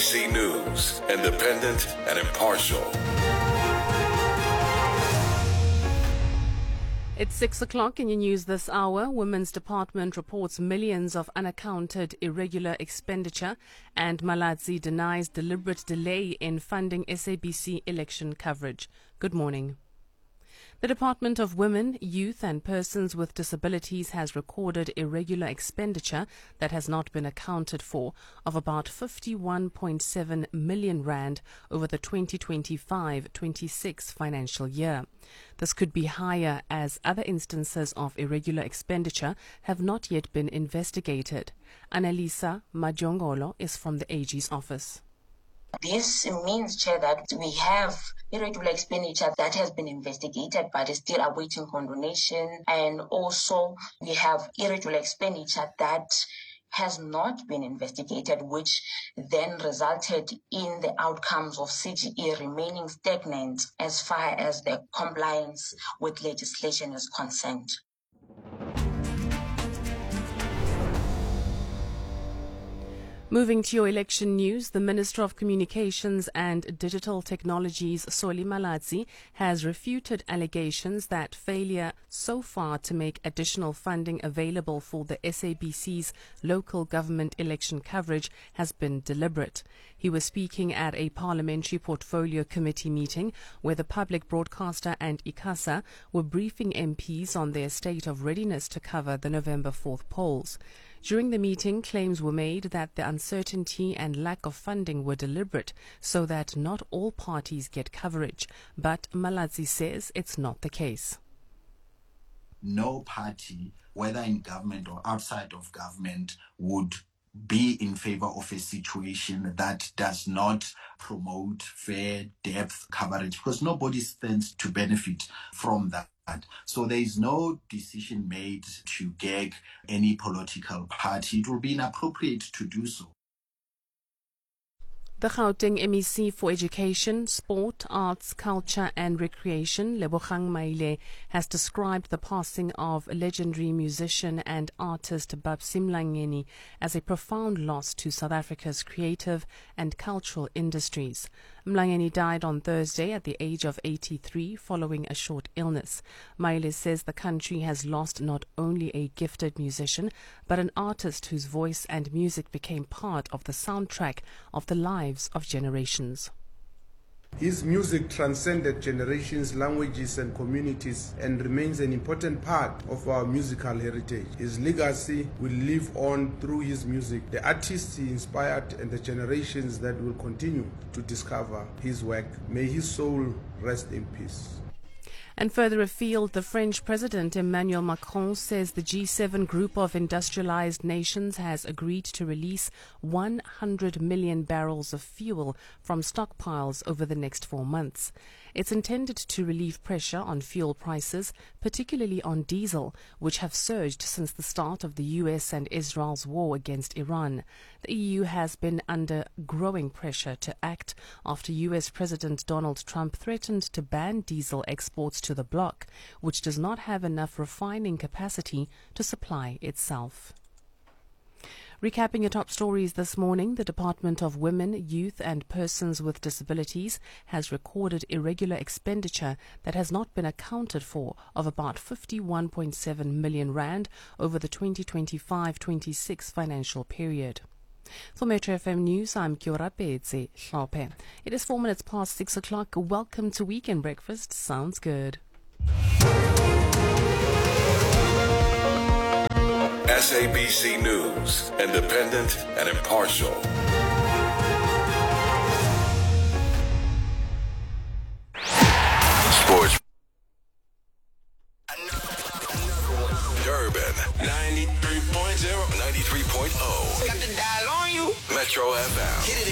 SABC News, independent and impartial. It's 6 o'clock in your news this hour. Women's Department reports millions of unaccounted irregular expenditure, and Malatsi denies deliberate delay in funding SABC election coverage. Good morning. The Department of Women, Youth and Persons with Disabilities has recorded irregular expenditure that has not been accounted for of about 51.7 million rand over the 2025-26 financial year. This could be higher as other instances of irregular expenditure have not yet been investigated. Annalisa Majongolo is from the AG's office. This means, Chair, that we have irregular expenditure that has been investigated but is still awaiting condonation, and also we have irregular expenditure that has not been investigated, which then resulted in the outcomes of CGE remaining stagnant as far as the compliance with legislation is concerned. Moving to your election news, the Minister of Communications and Digital Technologies, Solly Malatsi, has refuted allegations that failure so far to make additional funding available for the SABC's local government election coverage has been deliberate. He was speaking at a Parliamentary Portfolio Committee meeting where the public broadcaster and ICASA were briefing MPs on their state of readiness to cover the November 4th polls. During the meeting, claims were made that the uncertainty and lack of funding were deliberate so that not all parties get coverage. But Malatsi says it's not the case. No party, whether in government or outside of government, would be in favor of a situation that does not promote fair depth coverage, because nobody stands to benefit from that. So there is no decision made to gag any political party. It will be inappropriate to do so. The Gauteng MEC for Education, Sport, Arts, Culture and Recreation, Lebogang Maile, has described the passing of legendary musician and artist Babsi Mlangeni as a profound loss to South Africa's creative and cultural industries. Mlangeni died on Thursday at the age of 83 following a short illness. Maile says the country has lost not only a gifted musician, but an artist whose voice and music became part of the soundtrack of the lives of generations. His music transcended generations, languages and communities and remains an important part of our musical heritage. His legacy will live on through his music, the artists he inspired and the generations that will continue to discover his work. May his soul rest in peace. And further afield, the French President Emmanuel Macron says the G7 group of industrialized nations has agreed to release 100 million barrels of fuel from stockpiles over the next 4 months. It's intended to relieve pressure on fuel prices, particularly on diesel, which have surged since the start of the US and Israel's war against Iran. The EU has been under growing pressure to act after US President Donald Trump threatened to ban diesel exports to the bloc, which does not have enough refining capacity to supply itself. Recapping your top stories this morning, the Department of Women, Youth and Persons with Disabilities has recorded irregular expenditure that has not been accounted for of about 51.7 million rand over the 2025-26 financial period. For Metro FM News, I'm Kiora Petse Hlophe. It is 4 minutes past 6 o'clock. Welcome to Weekend Breakfast. Sounds good. SABC News, independent and impartial. Sports. Durban 93.0. Got the dial on you. Metro FM.